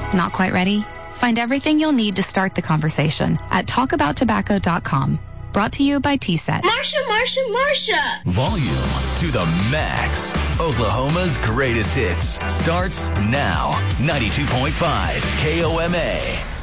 Not quite ready? Find everything you'll need to start the conversation at talkabouttobacco.com. Brought to you by TSET. Marsha! Volume to the max. Oklahoma's greatest hits starts now. 92.5 KOMA.